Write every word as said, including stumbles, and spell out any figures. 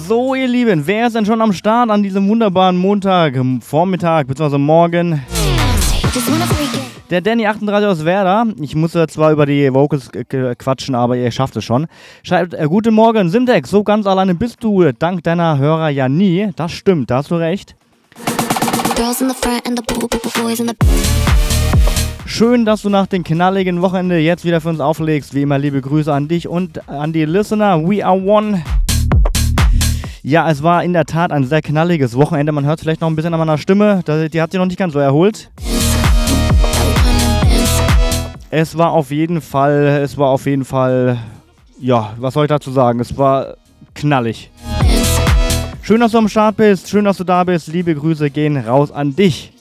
So, ihr Lieben, wer ist denn schon am Start an diesem wunderbaren Montag, Vormittag bzw. Morgen? Der Danny achtunddreißig aus Werder. Ich muss zwar über die Vocals quatschen, aber ihr schafft es schon. Schreibt, äh, guten Morgen, Simtex, so ganz alleine bist du dank deiner Hörer ja nie. Das stimmt, da hast du recht. Schön, dass du nach dem knalligen Wochenende jetzt wieder für uns auflegst. Wie immer liebe Grüße an dich und an die Listener. We are one. Ja, es war in der Tat ein sehr knalliges Wochenende. Man hört vielleicht noch ein bisschen an meiner Stimme. Die hat sich noch nicht ganz so erholt. Es war auf jeden Fall, es war auf jeden Fall, ja, was soll ich dazu sagen? Es war knallig. Schön, dass du am Start bist. Schön, dass du da bist. Liebe Grüße gehen raus an dich.